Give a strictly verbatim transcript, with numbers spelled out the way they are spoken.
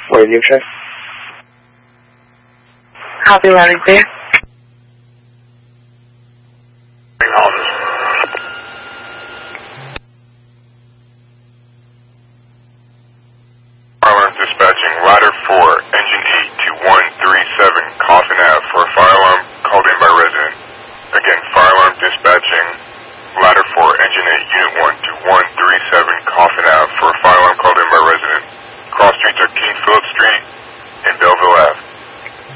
Radio check. Copy loud and clear. Fire alarm dispatching, ladder four, engine eight to one three seven, Coffin Ave for a fire alarm called in by resident. Again, fire alarm dispatching, ladder four, engine eight, unit one to one three seven.